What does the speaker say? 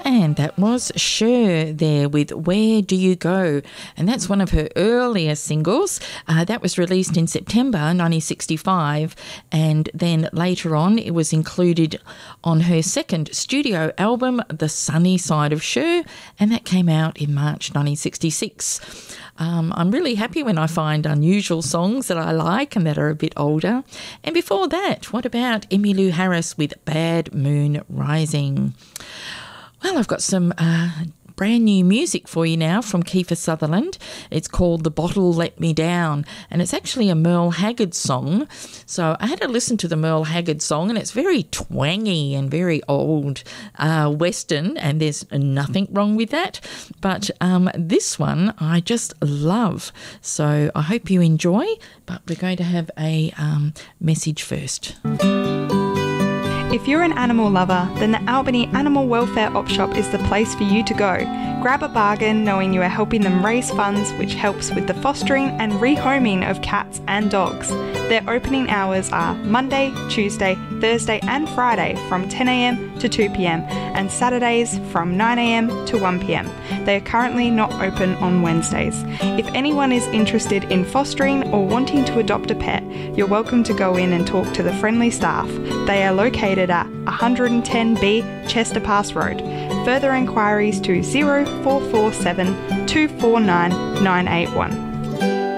And that was Cher there with Where Do You Go? And that's one of her earlier singles. That was released in September 1965, and then later on it was included on her second studio album, The Sunny Side of Cher, and that came out in March 1966. I'm really happy when I find unusual songs that I like and that are a bit older. And before that, what about Emmylou Harris with Bad Moon Rising? Well, I've got some brand new music for you now from Kiefer Sutherland. It's called The Bottle Let Me Down, and it's actually a Merle Haggard song. So I had to listen to the Merle Haggard song, and it's very twangy and very old Western, and there's nothing wrong with that. But this one I just love. So I hope you enjoy, but we're going to have a message first. If you're an animal lover, then the Albany Animal Welfare Op Shop is the place for you to go. Grab a bargain knowing you are helping them raise funds, which helps with the fostering and rehoming of cats and dogs. Their opening hours are Monday, Tuesday, Thursday and Friday from 10 a.m. to 2 p.m. and Saturdays from 9 a.m. to 1 p.m. They are currently not open on Wednesdays. If anyone is interested in fostering or wanting to adopt a pet, you're welcome to go in and talk to the friendly staff. They are located at 110B Chester Pass Road. Further inquiries to 0447 249 981.